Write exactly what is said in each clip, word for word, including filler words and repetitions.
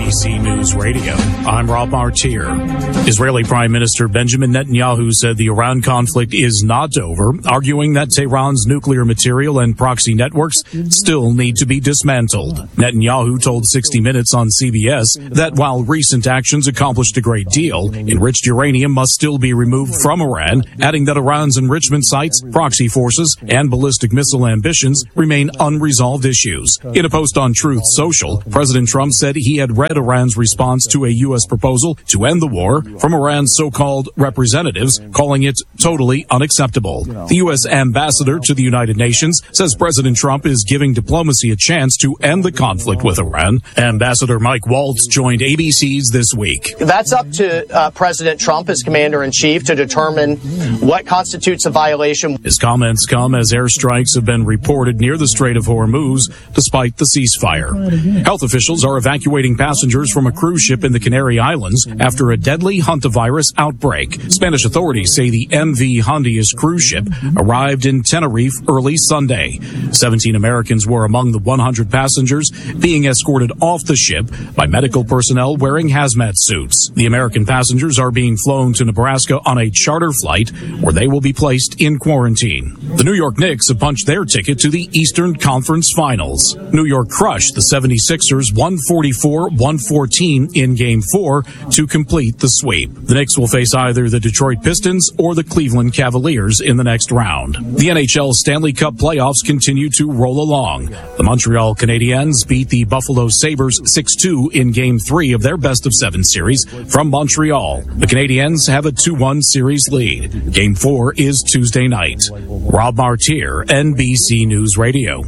B C News Radio. I'm Rob Martier. Israeli Prime Minister Benjamin Netanyahu said the Iran conflict is not over, arguing that Tehran's nuclear material and proxy networks still need to be dismantled. Netanyahu told sixty minutes on C B S that while recent actions accomplished a great deal, enriched uranium must still be removed from Iran, adding that Iran's enrichment sites, proxy forces, and ballistic missile ambitions remain unresolved issues. In a post on Truth Social, President Trump said he had read Iran's response to a U S proposal to end the war from Iran's so-called representatives, calling it totally unacceptable. The U S ambassador to the United Nations says President Trump is giving diplomacy a chance to end the conflict with Iran. Ambassador Mike Waltz joined A B C's This Week. That's up to uh, President Trump as commander-in-chief to determine what constitutes a violation. His comments come as airstrikes have been reported near the Strait of Hormuz, despite the ceasefire. Health officials are evacuating passengers from a cruise ship in the Canary Islands after a deadly hantavirus outbreak. Spanish authorities say the M V Hondias cruise ship arrived in Tenerife early Sunday. seventeen Americans were among the one hundred passengers being escorted off the ship by medical personnel wearing hazmat suits. The American passengers are being flown to Nebraska on a charter flight where they will be placed in quarantine. The New York Knicks have punched their ticket to the Eastern Conference Finals. New York crushed the seventy-sixers one forty-four one fourteen in Game four to complete the sweep. The Knicks will face either the Detroit Pistons or the Cleveland Cavaliers in the next round. The N H L Stanley Cup playoffs continue to roll along. The Montreal Canadiens beat the Buffalo Sabres six two in Game three of their best-of-seven series from Montreal. The Canadiens have a two one series lead. Game four is Tuesday night. Rob Martier, N B C News Radio.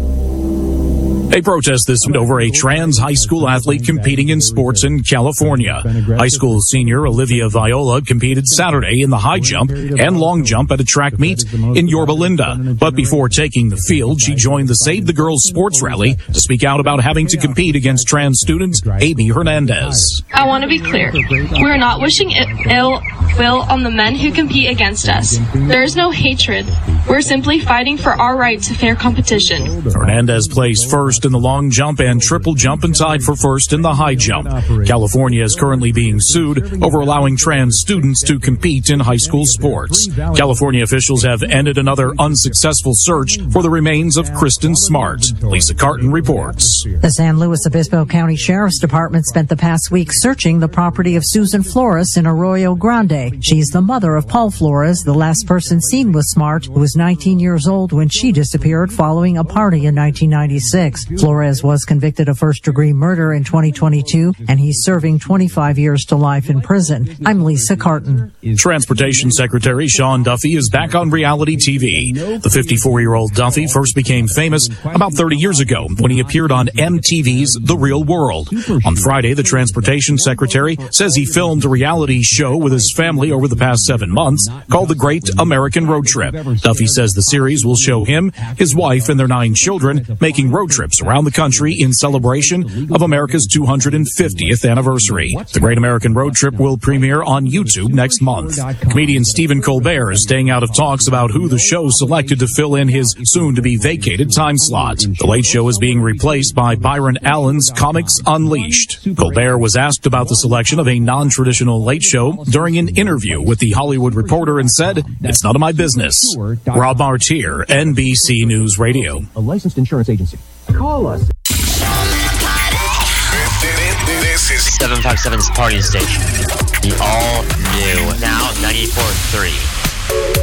A protest this week over a trans high school athlete competing in sports in California. High school senior Olivia Viola competed Saturday in the high jump and long jump at a track meet in Yorba Linda. But before taking the field, she joined the Save the Girls sports rally to speak out about having to compete against trans student Amy Hernandez. I want to be clear. We are not wishing ill will on the men who compete against us. There is no hatred. We're simply fighting for our right to fair competition. Hernandez placed first in the long jump and triple jump and tied for first in the high jump. California is currently being sued over allowing trans students to compete in high school sports. California officials have ended another unsuccessful search for the remains of Kristen Smart. Lisa Carton reports. The San Luis Obispo County Sheriff's Department spent the past week searching the property of Susan Flores in Arroyo Grande. She's the mother of Paul Flores, the last person seen with Smart, who was nineteen years old when she disappeared following a party in nineteen ninety-six. Flores was convicted of first-degree murder in twenty twenty-two, and he's serving twenty-five years to life in prison. I'm Lisa Carton. Transportation Secretary Sean Duffy is back on reality T V. The fifty-four-year-old Duffy first became famous about thirty years ago when he appeared on M T V's The Real World. On Friday, the Transportation Secretary says he filmed a reality show with his family over the past seven months called The Great American Road Trip. Duffy says the series will show him, his wife, and their nine children making road trips around the country in celebration of America's two hundred fiftieth anniversary. The Great American Road Trip will premiere on YouTube next month. Comedian Stephen Colbert is staying out of talks about who the show selected to fill in his soon-to-be vacated time slot. The Late Show is being replaced by Byron Allen's Comics Unleashed. Colbert was asked about the selection of a non-traditional Late Show during an interview with The Hollywood Reporter and said, "It's none of my business." Rob Martier, N B C News Radio. A licensed insurance agency. Call us. This is seven five seven's Party Station. The all new, now ninety-four point three.